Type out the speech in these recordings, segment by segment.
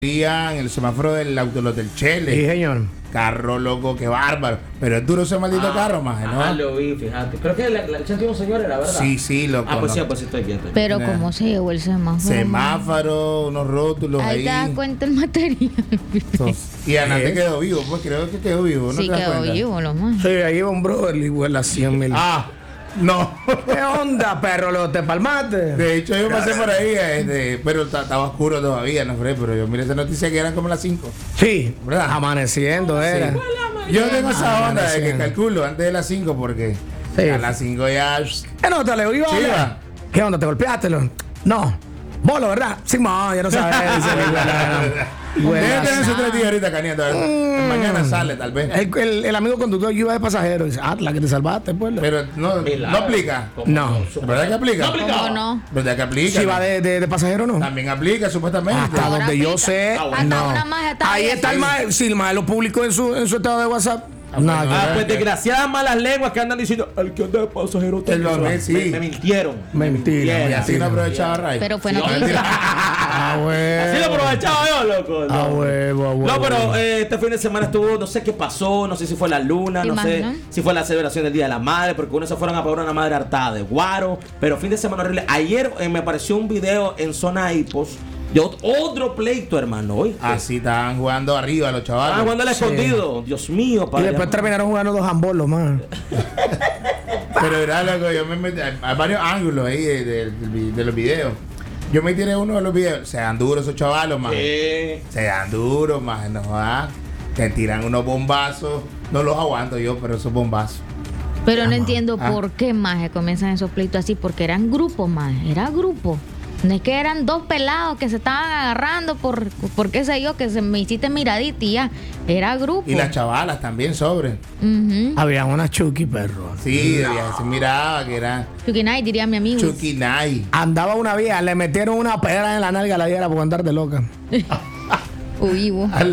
en el semáforo del Autolot del Chele. Sí, señor. Carro loco, qué bárbaro. Pero es duro ese maldito carro, más, ¿no? Ah, lo vi, fíjate. Creo que el 81 señor era, ¿verdad? Sí, loco. Ah, pues no. sí, pues sí estoy quieto. Pero ¿cómo se llevó el semáforo? Semáforo, unos rótulos Ahí ahí. te das cuenta el material. Y Anate quedó vivo, pues creo que quedó vivo, ¿no? Sí, te das quedó cuenta? vivo, lo más. Sí, ahí iba un brother y vuela 100,000. No. ¿Qué onda, perro? ¿Lo te palmaste? De hecho, yo pasé por ahí, pero estaba oscuro todavía, no sé, pero yo miré esa noticia que eran como las 5. Sí, ¿Verdad? amaneciendo era. Yo tengo esa onda de que calculo antes de las 5 porque Sí. a las 5 ya... ¿Qué nota, Leo? ¿Iba a Sí, hablar? va. ¿Qué onda? ¿Te golpeaste? No. Bolo, ¿verdad? Sí, no, ya no sabes. Debe tener sus 3 días ahorita caneando. Mañana sale, tal vez. El amigo conductor, yo iba de pasajero. Dice, la que te salvaste, pues. Pero no aplica. No. ¿Verdad que aplica? No aplica. ¿Cómo no? ¿Verdad que aplica? Si va de pasajero, no. También aplica, supuestamente. Hasta Ahora donde yo aplica. sé, Hasta no. una magia está Ahí ahí. está el maestro. Si el maestro lo publicó en su estado de WhatsApp. Nada. bueno. Ah, pues desgraciadas malas lenguas que andan diciendo el que anda de pasajero El hombre, sí. me mintieron. Mentira. Y así no aprovechaba Ray. Pero fue Sí, noticia. Ah, huevo. Así lo aprovechaba yo, loco. Ah, huevo. No, pero este fin de semana estuvo, no sé qué pasó, no sé si fue la luna, ¿Te no sé imaginas? si fue la celebración del Día de la Madre, porque uno se fueron a pagar una madre hartada de guaro, pero fin de semana horrible. Ayer me apareció un video en zona Hipos de otro pleito, hermano, hoy. Así estaban jugando arriba los chavales. Ah, jugando al escondido, Dios mío, Y padre. después terminaron jugando 2 handballs, man. Pero era loco, yo me metí. Hay varios ángulos ahí de los videos. Yo me tiré uno de los videos. Se dan duros esos chavalos, man. Se dan duros, man. No jodas. Te tiran unos bombazos. No los aguanto yo, pero esos bombazos. Pero no entiendo Ah. por qué más comienzan esos pleitos así, porque eran grupos más, era grupo. No es que eran dos pelados que se estaban agarrando por qué sé yo, que se me hiciste miradita y ya. Era grupo. Y las chavalas también sobre. Ujú. Había una Chucky, perro. Sí, se miraba que era Chuquinay, diría mi amigo. Chuquinay. Andaba una vieja, le metieron una pedra en la nalga a la vieja por andar de loca. Vivo. Yo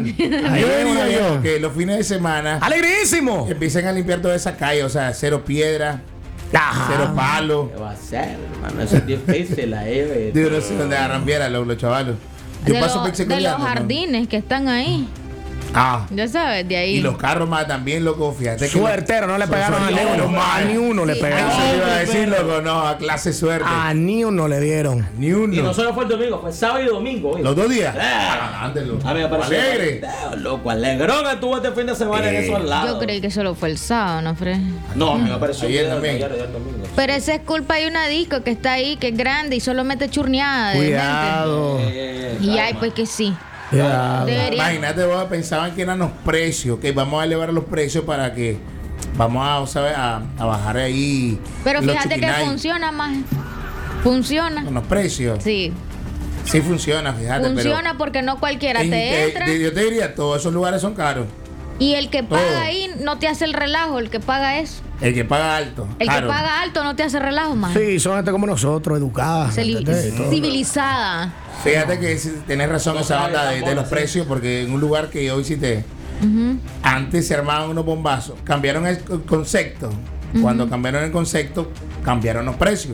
diría yo que los fines de semana ¡Alegrísimo! empiecen a limpiar toda esa calle, o sea, cero piedra, cero palo. ¿Qué va a hacer, hermano? Eso es difícil, ahí. Yo no sé dónde agarran piedra los chavalos. Yo De, paso los, Pexi de los Coleando, ¿no? jardines que están ahí. Ah. Ya sabes, de ahí. Y los carros más también, loco, fíjate que Suertero, no le pegaron a ninguno. A ni uno le Sí. pegaron. Eso te iba a decir, loco, no, a clase suerte. A ni uno le dieron. Ni uno. Y no solo fue el domingo, fue sábado y domingo. ¿oíste? Los 2 días. Ándelo. Ándelo. A mí me pareció Alegre. loco, alegrón estuvo este fin de semana en esos lados. Yo creí que solo fue el sábado, ¿no, Fred? No, me pareció Ayer un video también. de ayer domingo. Pero esa es culpa de una disco que está ahí, que es grande y solo mete churneada de Cuidado. gente. Y ay, pues que sí. Cuidado. Debería. Imagínate, vos pensaban que eran los precios, que vamos a elevar los precios para que vamos a, ¿sabes? a bajar ahí. Pero los fíjate que chuquinay funciona más. Funciona. con los precios. Sí. Sí funciona, fíjate. Funciona porque no cualquiera pero te entra. yo te diría, todos esos lugares son caros. Y el que todo. paga ahí no te hace el relajo, el que paga eso. El que paga alto. El claro. que paga alto no te hace relajo más. Sí, son gente como nosotros, educadas. ¿entendés? Y todo. Civilizada. Fíjate que tenés razón No esa sabe onda de tampoco, los sí. precios, porque en un lugar que yo visité, antes se armaban unos bombazos, cambiaron el concepto. Cuando cambiaron el concepto, cambiaron los precios.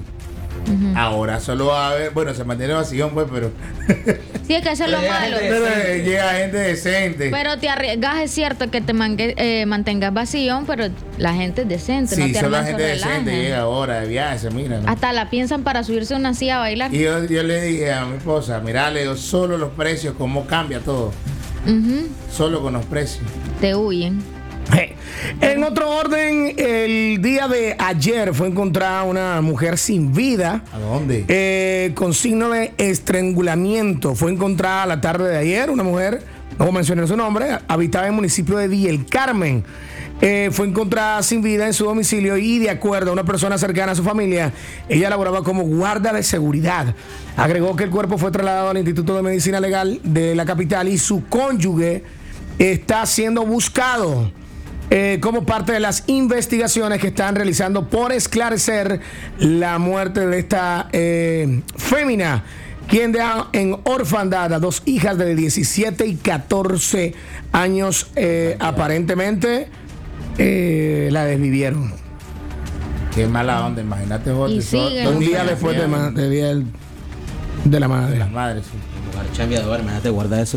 Ahora solo va a haber, bueno, se mantiene vacío, pues, pero, Sí, es que eso es lo Pero ya malo. gente- pero llega gente decente. Pero te arriesgas, es cierto que te mantengas vacío, pero la gente es decente, no Sí, te solo la arman gente su decente relaje. llega ahora de viaje, se mira, ¿no? Hasta la piensan para subirse a una silla a bailar. Y yo le dije a mi esposa, mirá, le digo, solo los precios, cómo cambia todo. Ujú. Solo con los precios. Te huyen. En otro orden, el día de ayer fue encontrada una mujer sin vida. ¿A dónde? Con signo de estrangulamiento. Fue encontrada la tarde de ayer una mujer, no mencioné su nombre, habitaba en el municipio de Villa El Carmen. Fue encontrada sin vida en su domicilio y, de acuerdo a una persona cercana a su familia, ella laboraba como guarda de seguridad. Agregó que el cuerpo fue trasladado al Instituto de Medicina Legal de la capital y su cónyuge está siendo buscado como parte de las investigaciones que están realizando por esclarecer la muerte de esta fémina, quien deja en orfandad a 2 hijas de 17 y 14 años. Aparentemente la desvivieron. Qué mala onda, imagínate vos. Y eso, siguen. 2 Un día días después de la madre. las madres. Sí. Chambeador, imagínate, guarda eso.